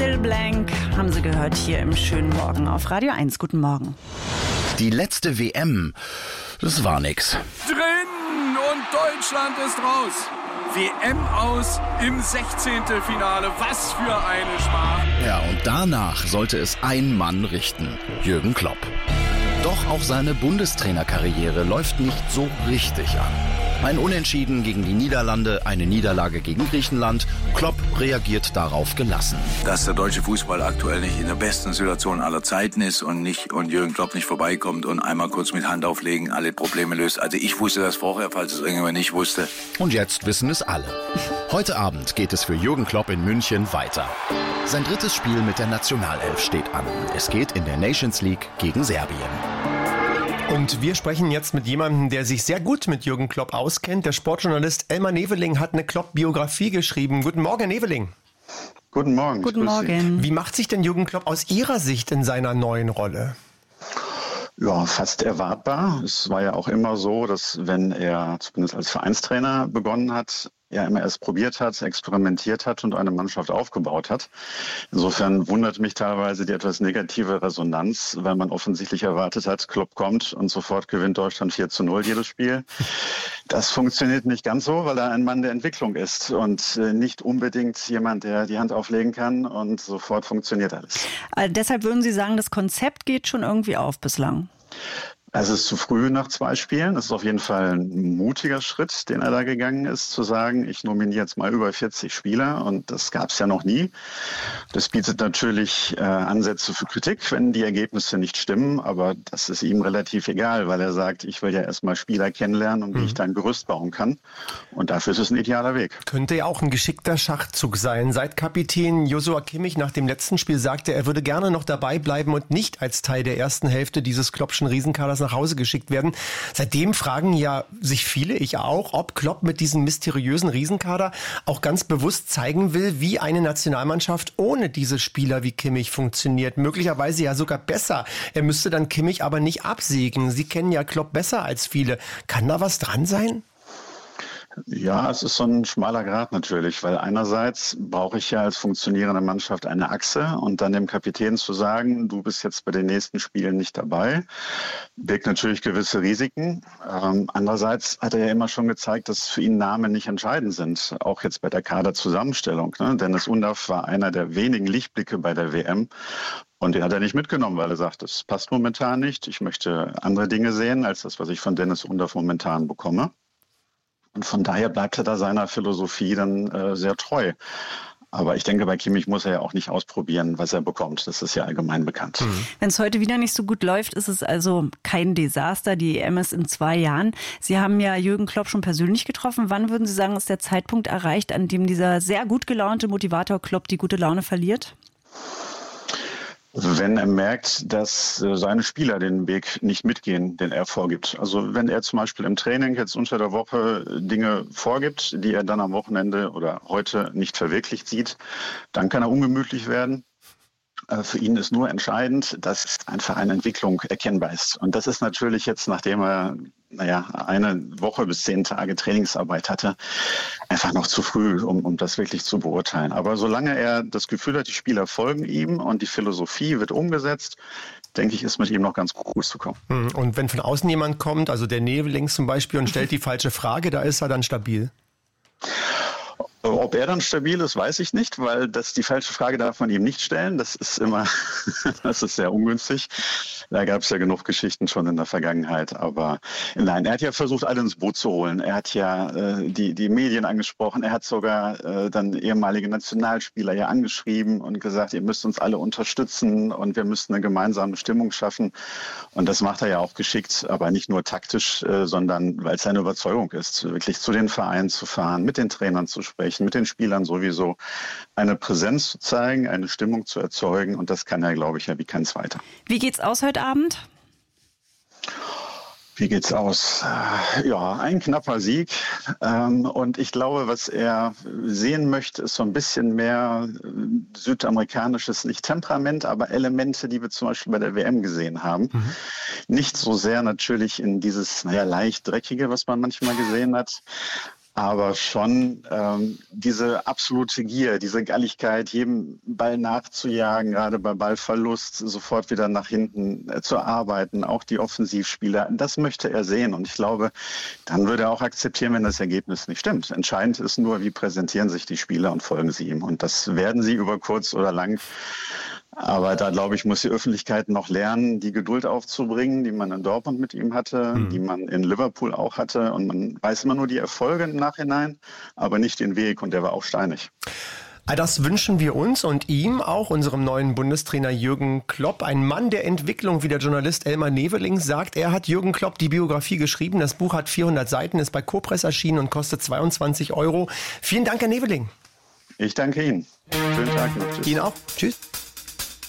Still Blank haben Sie gehört hier im schönen Morgen auf Radio 1. Guten Morgen. Die letzte WM, das war nix. Drin und Deutschland ist raus. WM aus im 16. Finale. Was für eine Schmach. Ja, und danach sollte es ein Mann richten, Jürgen Klopp. Doch auch seine Bundestrainerkarriere läuft nicht so richtig an. Ein Unentschieden gegen die Niederlande, eine Niederlage gegen Griechenland. Klopp reagiert darauf gelassen. Dass der deutsche Fußball aktuell nicht in der besten Situation aller Zeiten ist und Jürgen Klopp nicht vorbeikommt und einmal kurz mit Hand auflegen alle Probleme löst. Also ich wusste das vorher, falls es irgendjemand nicht wusste. Und jetzt wissen es alle. Heute Abend geht es für Jürgen Klopp in München weiter. Sein drittes Spiel mit der Nationalelf steht an. Es geht in der Nations League gegen Serbien. Und wir sprechen jetzt mit jemandem, der sich sehr gut mit Jürgen Klopp auskennt. Der Sportjournalist Elmar Neveling hat eine Klopp-Biografie geschrieben. Guten Morgen, Herr Neveling. Guten Morgen. Guten Morgen. Wie macht sich denn Jürgen Klopp aus Ihrer Sicht in seiner neuen Rolle? Ja, fast erwartbar. Es war ja auch immer so, dass wenn er zumindest als Vereinstrainer begonnen hat, er immer erst probiert hat, experimentiert hat und eine Mannschaft aufgebaut hat. Insofern wundert mich teilweise die etwas negative Resonanz, weil man offensichtlich erwartet hat, Klopp kommt und sofort gewinnt Deutschland 4-0 jedes Spiel. Das funktioniert nicht ganz so, weil er ein Mann der Entwicklung ist und nicht unbedingt jemand, der die Hand auflegen kann und sofort funktioniert alles. Deshalb würden Sie sagen, das Konzept geht schon irgendwie auf bislang? Es ist zu früh nach 2 Spielen. Es ist auf jeden Fall ein mutiger Schritt, den er da gegangen ist, zu sagen, ich nominiere jetzt mal über 40 Spieler. Und das gab es ja noch nie. Das bietet natürlich Ansätze für Kritik, wenn die Ergebnisse nicht stimmen. Aber das ist ihm relativ egal, weil er sagt, ich will ja erstmal Spieler kennenlernen und wie ich da ein Gerüst bauen kann. Und dafür ist es ein idealer Weg. Könnte ja auch ein geschickter Schachzug sein. Seit Kapitän Joshua Kimmich nach dem letzten Spiel sagte, er würde gerne noch dabei bleiben und nicht als Teil der ersten Hälfte dieses Kloppschen Riesenkaders nach Hause geschickt werden. Seitdem fragen ja sich viele, ich auch, ob Klopp mit diesem mysteriösen Riesenkader auch ganz bewusst zeigen will, wie eine Nationalmannschaft ohne diese Spieler wie Kimmich funktioniert. Möglicherweise ja sogar besser. Er müsste dann Kimmich aber nicht absägen. Sie kennen ja Klopp besser als viele. Kann da was dran sein? Ja, es ist so ein schmaler Grat natürlich, weil einerseits brauche ich ja als funktionierende Mannschaft eine Achse und dann dem Kapitän zu sagen, du bist jetzt bei den nächsten Spielen nicht dabei, birgt natürlich gewisse Risiken. Andererseits hat er ja immer schon gezeigt, dass für ihn Namen nicht entscheidend sind, auch jetzt bei der Kaderzusammenstellung. Ne? Dennis Undaff war einer der wenigen Lichtblicke bei der WM. Und den hat er nicht mitgenommen, weil er sagt, das passt momentan nicht. Ich möchte andere Dinge sehen, als das, was ich von Dennis Undaff momentan bekomme. Und von daher bleibt er da seiner Philosophie dann sehr treu. Aber ich denke, bei Kimmich muss er ja auch nicht ausprobieren, was er bekommt. Das ist ja allgemein bekannt. Wenn es heute wieder nicht so gut läuft, ist es also kein Desaster. Die EM ist in 2 Jahren. Sie haben ja Jürgen Klopp schon persönlich getroffen. Wann würden Sie sagen, ist der Zeitpunkt erreicht, an dem dieser sehr gut gelaunte Motivator Klopp die gute Laune verliert? Wenn er merkt, dass seine Spieler den Weg nicht mitgehen, den er vorgibt. Also wenn er zum Beispiel im Training jetzt unter der Woche Dinge vorgibt, die er dann am Wochenende oder heute nicht verwirklicht sieht, dann kann er ungemütlich werden. Für ihn ist nur entscheidend, dass einfach eine Entwicklung erkennbar ist. Und das ist natürlich jetzt, nachdem er eine Woche bis 10 Tage Trainingsarbeit hatte, einfach noch zu früh, um das wirklich zu beurteilen. Aber solange er das Gefühl hat, die Spieler folgen ihm und die Philosophie wird umgesetzt, denke ich, ist mit ihm noch ganz gut zu kommen. Und wenn von außen jemand kommt, also der Neveling zum Beispiel, und stellt die falsche Frage, da ist er dann stabil? Ob er dann stabil ist, weiß ich nicht, weil die falsche Frage darf man ihm nicht stellen. Das ist sehr ungünstig. Da gab es ja genug Geschichten schon in der Vergangenheit. Aber nein, er hat ja versucht, alle ins Boot zu holen. Er hat ja die Medien angesprochen. Er hat sogar dann ehemalige Nationalspieler ja angeschrieben und gesagt, ihr müsst uns alle unterstützen und wir müssen eine gemeinsame Stimmung schaffen. Und das macht er ja auch geschickt, aber nicht nur taktisch, sondern weil es seine Überzeugung ist, wirklich zu den Vereinen zu fahren, mit den Trainern zu sprechen, mit den Spielern sowieso eine Präsenz zu zeigen, eine Stimmung zu erzeugen. Und das kann er, glaube ich, ja wie kein Zweiter. Wie geht's aus heute Abend? Wie geht's aus? Ja, ein knapper Sieg. Und ich glaube, was er sehen möchte, ist so ein bisschen mehr südamerikanisches, nicht Temperament, aber Elemente, die wir zum Beispiel bei der WM gesehen haben. Nicht so sehr natürlich in dieses, leicht dreckige, was man manchmal gesehen hat. aber schon diese absolute Gier, diese Galligkeit, jedem Ball nachzujagen, gerade bei Ballverlust sofort wieder nach hinten zu arbeiten, auch die Offensivspieler, das möchte er sehen. Und ich glaube, dann würde er auch akzeptieren, wenn das Ergebnis nicht stimmt. Entscheidend ist nur, wie präsentieren sich die Spieler und folgen sie ihm. Und das werden sie über kurz oder lang. Aber da, glaube ich, muss die Öffentlichkeit noch lernen, die Geduld aufzubringen, die man in Dortmund mit ihm hatte, die man in Liverpool auch hatte. Und man weiß immer nur die Erfolge im Nachhinein, aber nicht den Weg. Und der war auch steinig. Das wünschen wir uns und ihm, auch unserem neuen Bundestrainer Jürgen Klopp. Ein Mann der Entwicklung, wie der Journalist Elmar Neveling sagt. Er hat Jürgen Klopp die Biografie geschrieben. Das Buch hat 400 Seiten, ist bei Copress erschienen und kostet 22 €. Vielen Dank, Herr Neveling. Ich danke Ihnen. Schönen Tag noch. Tschüss. Ihnen auch. Tschüss.